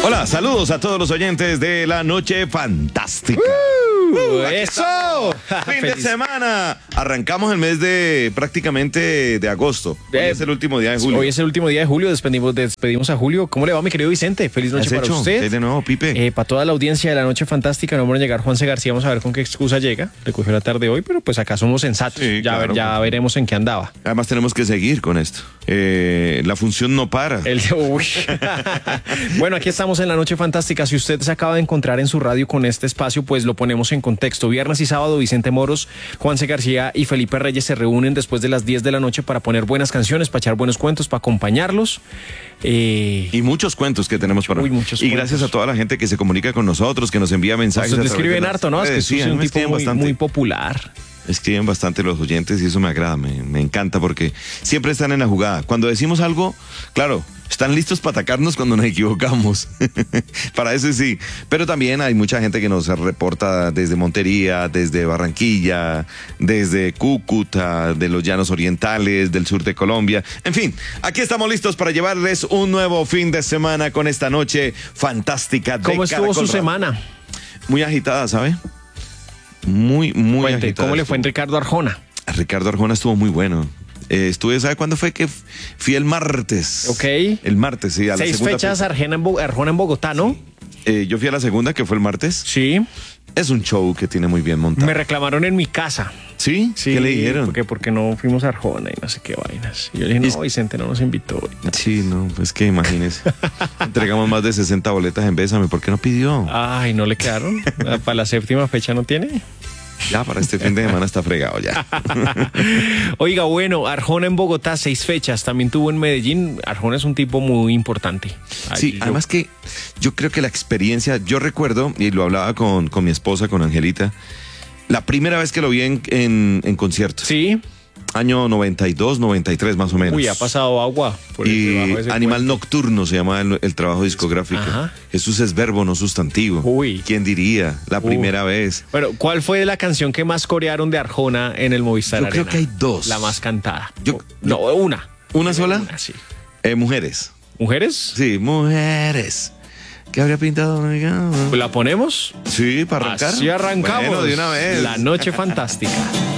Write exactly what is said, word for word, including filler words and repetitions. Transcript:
Hola, saludos a todos los oyentes de La Noche Fantástica. Uh, ¡Eso! Fin de semana. Arrancamos el mes de prácticamente de agosto. Hoy Eh, es el último día de julio. Hoy es el último día de julio, despedimos, despedimos a Julio. ¿Cómo le va, mi querido Vicente? Feliz noche ¿Has para hecho? usted. ¿Qué hay de nuevo, Pipe? Eh, para toda la audiencia de La Noche Fantástica, no van a llegar Juanse García, vamos a ver con qué excusa llega. Recogió la tarde hoy, pero pues acá somos sensatos. Sí, ya claro, ya pues. veremos en qué andaba. Además tenemos que seguir con esto. Eh, la función no para. El de- uy. Bueno, aquí estamos en La Noche Fantástica. Si usted se acaba de encontrar en su radio con este espacio, pues lo ponemos en contexto. Viernes y sábado, Vicente Moros, Juanse García y Felipe Reyes se reúnen después de las diez de la noche para poner buenas canciones, para echar buenos cuentos, para acompañarlos. Eh, Y muchos cuentos que tenemos para Uy, muchos Y cuentos. gracias a toda la gente que se comunica con nosotros, que nos envía mensajes. Usted a través escriben de las harto, ¿no? Es que redes. usted Sí, es a mí un me tipo escriben muy, bastante. muy popular. Escriben bastante los oyentes y eso me agrada, me, me encanta porque siempre están en la jugada. Cuando decimos algo, claro, están listos para atacarnos cuando nos equivocamos. Para eso sí. Pero también hay mucha gente que nos reporta desde Montería, desde Barranquilla, desde Cúcuta, de los Llanos Orientales, del sur de Colombia. En fin, aquí estamos listos para llevarles un nuevo fin de semana con esta noche fantástica de ¿Cómo estuvo Caracol su Radio. semana? Muy agitada, ¿sabe? Muy, muy Cuente, agitada. ¿cómo le fue en estuvo. Ricardo Arjona? Ricardo Arjona estuvo muy bueno. Eh, estuve, ¿sabe cuándo fue que f- fui el martes? Ok. El martes, sí. A la Seis segunda fechas fecha. Arjona en, Bo- Arjona en Bogotá, ¿no? Eh, yo fui a la segunda, que fue el martes. Sí. Es un show que tiene muy bien montado. Me reclamaron en mi casa. ¿Sí? Sí, ¿Qué le dijeron? Porque, porque no fuimos a Arjona y no sé qué vainas. Y yo le dije, Es- no, Vicente no nos invitó. Sí, no, pues que imagínese. Entregamos más de sesenta boletas en Bésame. ¿Por qué no pidió? Ay, ¿no le quedaron? ¿Para la séptima fecha no tiene? Ya, para este fin de semana está fregado ya. Oiga, bueno, Arjona en Bogotá, seis fechas. También tuvo en Medellín. Arjona es un tipo muy importante. Ay, Sí, yo- además que yo creo que la experiencia, yo recuerdo, y lo hablaba con, con mi esposa, con Angelita, la primera vez que lo vi en, en, en concierto, Sí. año noventa y dos, noventa y tres más o menos. Uy, ha pasado agua por el Y debajo de ese Animal puente. Nocturno se llama el, el trabajo discográfico. Ajá. Jesús es verbo, no sustantivo. Uy. ¿Quién diría? La Uh. primera vez. Bueno, ¿cuál fue la canción que más corearon de Arjona en el Movistar Yo creo Arena? que hay dos. La más cantada. Yo- no, una. ¿Una sola? Una, sí. Eh, mujeres. ¿Mujeres? Sí, mujeres. ¿Qué habría pintado? ¿La ponemos? Sí, para arrancar. Así arrancamos. Bueno, de una vez. La Noche Fantástica.